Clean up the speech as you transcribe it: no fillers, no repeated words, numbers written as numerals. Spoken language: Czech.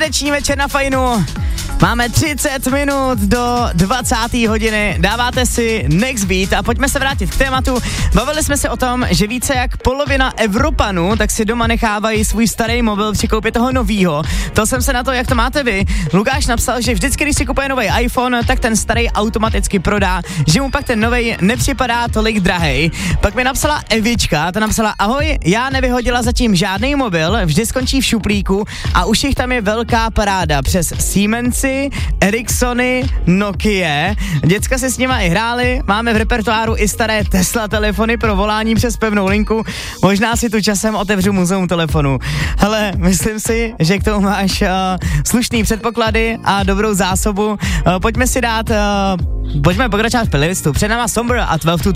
Středeční večer na Fajnu. Máme 30 minut do 20. hodiny, dáváte si Next Beat a pojďme se vrátit k tématu. Bavili jsme se o tom, že více jak polovina Evropanů tak si doma nechávají svůj starý mobil při koupě toho novýho. To jsem se na to, jak to máte vy. Lukáš napsal, že vždycky, když si kupuje nový iPhone, tak ten starý automaticky prodá, že mu pak ten novej nepřipadá tolik drahej. Pak mi napsala Evička, ta napsala: ahoj, já nevyhodila zatím žádný mobil, vždy skončí v šuplíku a už jich tam je velká paráda přes Siemensy, Ericssony, Nokia. Děcka si s nima i hráli, máme v repertoáru i staré Tesla telefony pro volání přes pevnou linku. Možná si tu časem otevřu muzeum telefonu. Hele, myslím si, že k tomu máš slušný předpoklady a dobrou zásobu. Pojďme pokračovat v playlistu. Před náma Somber a 12 to